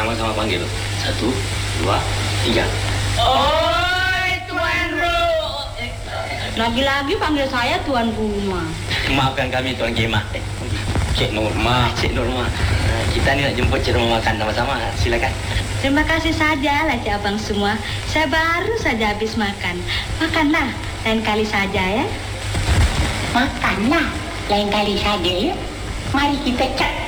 sama-sama panggil. 1, 2, 3. Oi, Tuan Ru. Lagi-lagi panggil saya Tuan Rumah. Maafkan kami Tuan Kemah. Cik Norma. Kita ni nak jemput Cik Norma makan sama-sama. Silakan. Terima kasih saja lah Cik Abang semua. Saya baru saja habis makan. Makanlah, lain kali saja ya. Makanlah, lain kali saja ya. Mari kita cak